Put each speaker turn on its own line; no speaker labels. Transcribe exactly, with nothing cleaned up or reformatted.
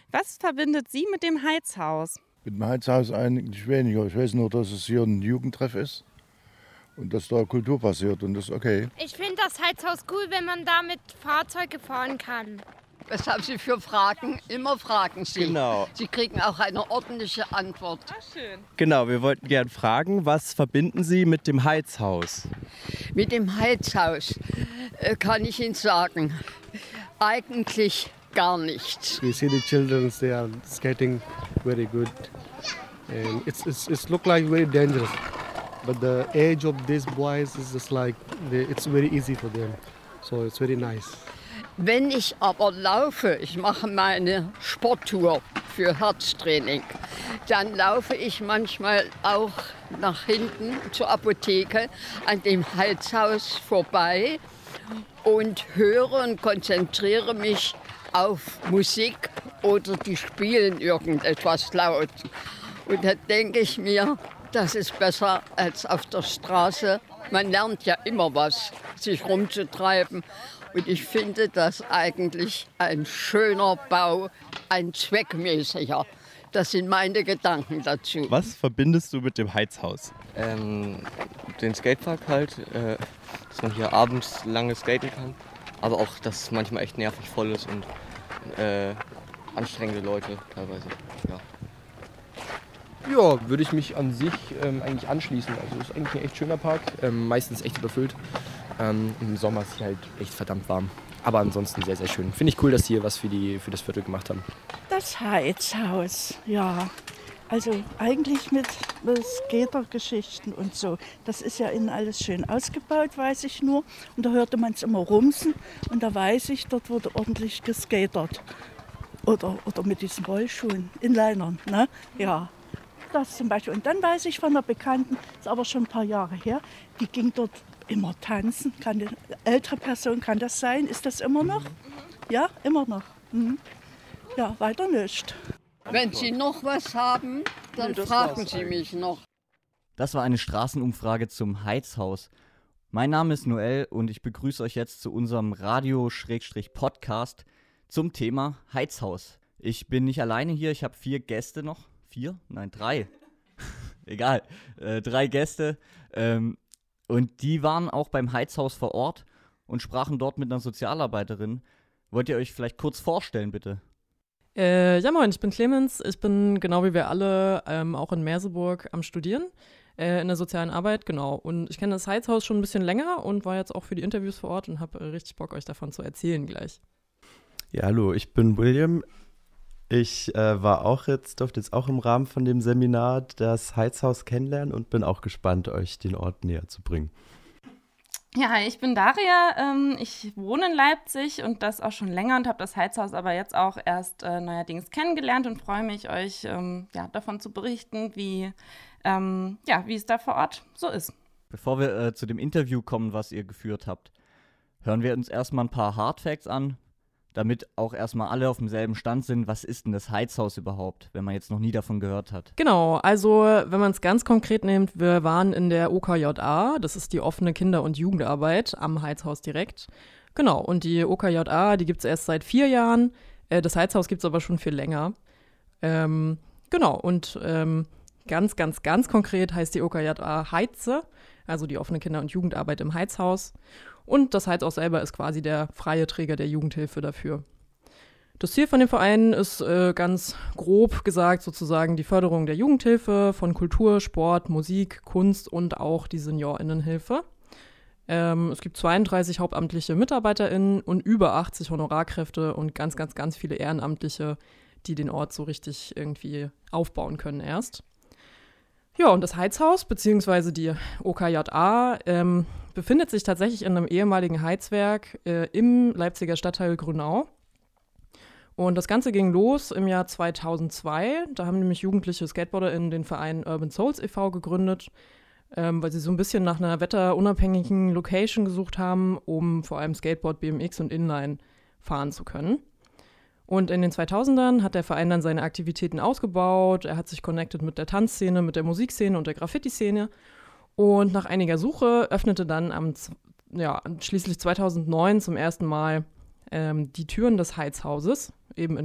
Was verbindet Sie mit dem Heizhaus?
Mit dem Heizhaus eigentlich weniger. Ich weiß nur, dass es hier ein Jugendtreff ist und dass da Kultur passiert und das ist okay.
Ich finde das Heizhaus cool, wenn man damit Fahrzeuge fahren kann.
Was haben Sie für Fragen? Immer fragen Sie.
Genau.
Sie kriegen auch eine ordentliche Antwort.
Ach, schön.
Genau, wir wollten gern fragen, was verbinden Sie mit dem Heizhaus?
Mit dem Heizhaus äh, kann ich Ihnen sagen, eigentlich gar nichts.
We see the children, they are skating very good. And it's, it's, it's look like very dangerous. But the age of these boys is just like, they, it's very easy for them. So it's very nice.
Wenn ich aber laufe, ich mache meine Sporttour für Herztraining, dann laufe ich manchmal auch nach hinten zur Apotheke an dem Heizhaus vorbei und höre und konzentriere mich auf Musik oder die spielen irgendetwas laut. Und da denke ich mir, das ist besser als auf der Straße. Man lernt ja immer was, sich rumzutreiben. Und ich finde das eigentlich ein schöner Bau, ein zweckmäßiger. Das sind meine Gedanken dazu.
Was verbindest du mit dem Heizhaus?
Ähm, den Skatepark halt, äh, dass man hier abends lange skaten kann. Aber auch, dass es manchmal echt nervig voll ist und äh, anstrengende Leute teilweise. Ja.
Ja, würde ich mich an sich ähm, eigentlich anschließen. Also es ist eigentlich ein echt schöner Park, ähm, meistens echt überfüllt. Ähm, Im Sommer ist hier halt echt verdammt warm. Aber ansonsten sehr, sehr schön. Finde ich cool, dass sie hier was für, die, für das Viertel gemacht haben.
Das Heizhaus, ja. Also eigentlich mit, mit Skatergeschichten und so. Das ist ja innen alles schön ausgebaut, weiß ich nur. Und da hörte man es immer rumsen. Und da weiß ich, dort wurde ordentlich geskatert. Oder, oder mit diesen Rollschuhen, Inlinern, ne? Ja. Das zum Beispiel. Und dann weiß ich von einer Bekannten, ist aber schon ein paar Jahre her, die ging dort immer tanzen. Kann die ältere Person, kann das sein? Ist das immer noch? Ja, immer noch. Mhm. Ja, weiter nicht.
Wenn Sie noch was haben, dann
Nee, das
fragen
war's
Sie mich noch.
Das war eine Straßenumfrage zum Heizhaus. Mein Name ist Noel und ich begrüße euch jetzt zu unserem Radio-Podcast zum Thema Heizhaus. Ich bin nicht alleine hier, ich habe vier Gäste noch. Vier? Nein, drei. Egal, äh, drei Gäste. Ähm, und die waren auch beim Heizhaus vor Ort und sprachen dort mit einer Sozialarbeiterin. Wollt ihr euch vielleicht kurz vorstellen, bitte?
Äh, ja moin, ich bin Clemens. Ich bin genau wie wir alle ähm, auch in Merseburg am Studieren, äh, in der sozialen Arbeit, genau. Und ich kenne das Heizhaus schon ein bisschen länger und war jetzt auch für die Interviews vor Ort und habe äh, richtig Bock, euch davon zu erzählen gleich.
Ja, hallo, ich bin William. Ich äh, war auch jetzt, durfte jetzt auch im Rahmen von dem Seminar das Heizhaus kennenlernen und bin auch gespannt, euch den Ort näher zu bringen.
Ja, hi, ich bin Daria. Ähm, ich wohne in Leipzig und das auch schon länger und habe das Heizhaus aber jetzt auch erst äh, neuerdings kennengelernt und freue mich, euch ähm, ja, davon zu berichten, wie, ähm, ja, wie es da vor Ort so ist.
Bevor wir äh, zu dem Interview kommen, was ihr geführt habt, hören wir uns erstmal ein paar Hardfacts an, damit auch erstmal alle auf demselben Stand sind. Was ist denn das Heizhaus überhaupt, wenn man jetzt noch nie davon gehört hat?
Genau, also wenn man es ganz konkret nimmt, wir waren in der O K J A, das ist die offene Kinder- und Jugendarbeit am Heizhaus direkt. Genau, und die O K J A, die gibt es erst seit vier Jahren, äh, das Heizhaus gibt es aber schon viel länger. Ähm, genau, und ähm, ganz, ganz, ganz konkret heißt die O K J A Heize, also die offene Kinder- und Jugendarbeit im Heizhaus. Und das Heizhaus selber ist quasi der freie Träger der Jugendhilfe dafür. Das Ziel von dem Verein ist äh, ganz grob gesagt sozusagen die Förderung der Jugendhilfe von Kultur, Sport, Musik, Kunst und auch die SeniorInnenhilfe. Ähm, es gibt zweiunddreißig hauptamtliche MitarbeiterInnen und über achtzig Honorarkräfte und ganz, ganz, ganz viele Ehrenamtliche, die den Ort so richtig irgendwie aufbauen können erst. Ja, und das Heizhaus bzw. die O K J A ähm, befindet sich tatsächlich in einem ehemaligen Heizwerk äh, im Leipziger Stadtteil Grünau. Und das Ganze ging los im Jahr zweitausendzwei. Da haben nämlich jugendliche SkateboarderInnen den Verein Urban Souls e V gegründet, ähm, weil sie so ein bisschen nach einer wetterunabhängigen Location gesucht haben, um vor allem Skateboard, B M X und Inline fahren zu können. Und in den zweitausendern hat der Verein dann seine Aktivitäten ausgebaut. Er hat sich connected mit der Tanzszene, mit der Musikszene und der Graffiti-Szene. Und nach einiger Suche öffnete dann am, ja, schließlich zweitausendneun zum ersten Mal ähm, die Türen des Heizhauses, eben in